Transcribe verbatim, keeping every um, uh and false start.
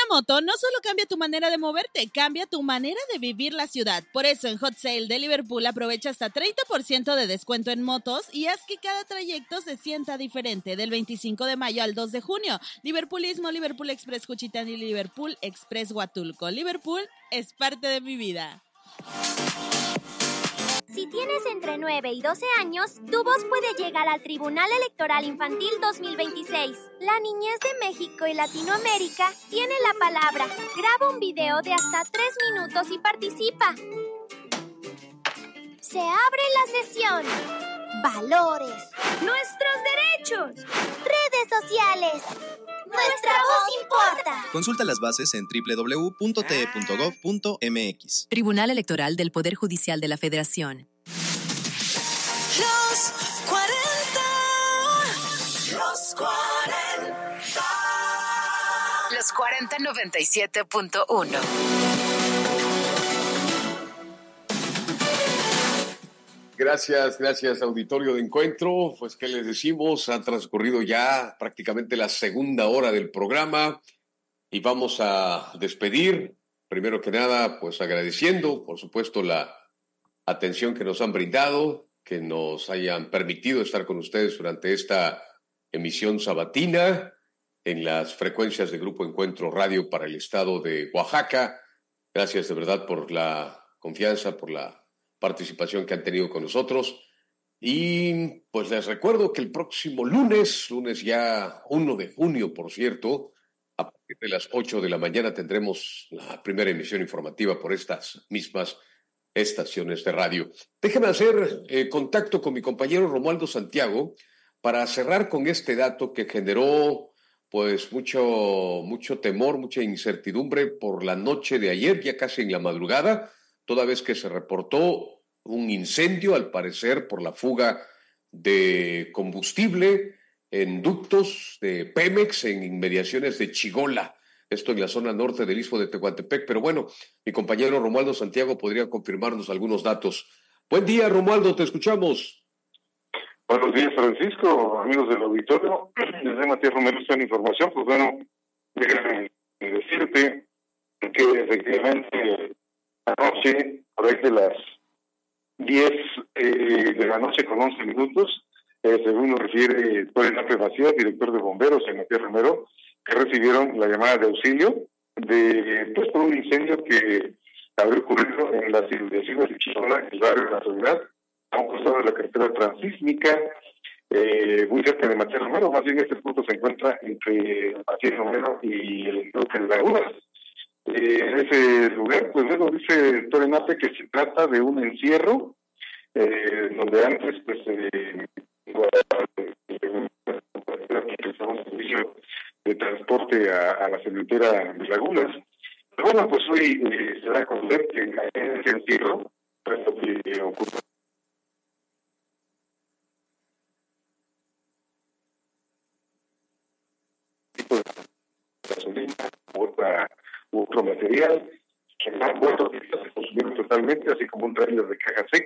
moto no solo cambia tu manera de moverte, cambia tu manera de vivir la ciudad. Por eso en Hot Sale de Liverpool aprovecha hasta treinta por ciento de descuento en motos y haz que cada trayecto se sienta diferente. Del veinticinco de mayo al dos de junio. Liverpoolismo, Liverpool Express Juchitán y Liverpool Express Huatulco. Liverpool es parte de mi vida. Si tienes entre nueve y doce años, tu voz puede llegar al Tribunal Electoral Infantil dos mil veintiséis. La niñez de México y Latinoamérica tiene la palabra. Graba un video de hasta tres minutos y participa. Se abre la sesión. Valores. Nuestros derechos. Redes sociales. Nuestra voz importa. Consulta las bases en doble u doble u doble u punto t e punto gov punto m x. Tribunal Electoral del Poder Judicial de la Federación. Los cuarenta. Los cuarenta. Los cuarenta noventa y siete punto uno. Gracias, gracias, auditorio de Encuentro. Pues, ¿qué les decimos? Ha transcurrido ya prácticamente la segunda hora del programa y vamos a despedir. Primero que nada, pues agradeciendo, por supuesto, la atención que nos han brindado, que nos hayan permitido estar con ustedes durante esta emisión sabatina en las frecuencias de Grupo Encuentro Radio para el estado de Oaxaca. Gracias de verdad por la confianza, por la participación que han tenido con nosotros. Y pues les recuerdo que el próximo lunes, lunes ya uno de junio, por cierto, a partir de las ocho de la mañana tendremos la primera emisión informativa por estas mismas estaciones de radio. Déjenme hacer eh, contacto con mi compañero Romualdo Santiago para cerrar con este dato que generó pues mucho, mucho temor, mucha incertidumbre por la noche de ayer, ya casi en la madrugada, toda vez que se reportó un incendio, al parecer por la fuga de combustible en ductos de Pemex en inmediaciones de Chigola, esto en la zona norte del Istmo de Tehuantepec. Pero bueno, mi compañero Romualdo Santiago podría confirmarnos algunos datos. Buen día, Romualdo, te escuchamos. Buenos días, Francisco, amigos del auditorio. Desde Matías Romero está la información. Pues bueno, déjame decirte que efectivamente anoche, por ahí de las diez eh, de la noche con once minutos, eh, según nos refiere Torena Macías, director de bomberos en Matías Romero, que recibieron la llamada de auxilio de pues por un incendio que habría ocurrido en las inmediaciones de Chigola, en el barrio de la Soledad, a un costado de la carretera transísmica, eh, muy cerca de Matías Romero. Más bien este punto se encuentra entre Matías Romero y el bloque de Lagunas. Eh, en ese lugar, pues bueno, dice Torenape que se trata de un encierro, eh, donde antes, pues, eh, un servicio de transporte a, a la cementera de Lagunas. Pero bueno, pues hoy eh, se da a conocer que en ese encierro, pues lo que ocurrió. Gasolina, otra otro material que no ha vuelto a se consumieron totalmente, así como un trailer de caja seca.